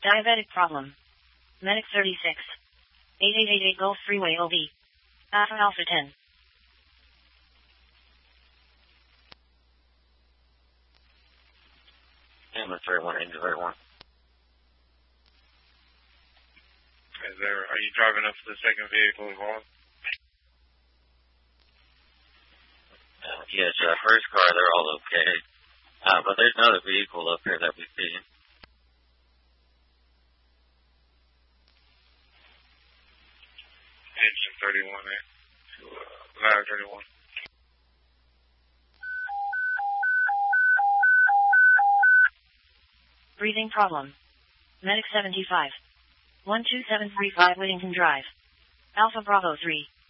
Diabetic problem. Medic 36. 8888 Gulf Freeway OB. Alpha 10. Ambulance 31, Angel 31. Are you driving up to the second vehicle involved? Yes, first car, they're all okay. But there's another vehicle up here that we see. Engine 31, ladder 31. Breathing problem. Medic 75. 12735 Whittington Drive. Alpha Bravo 3.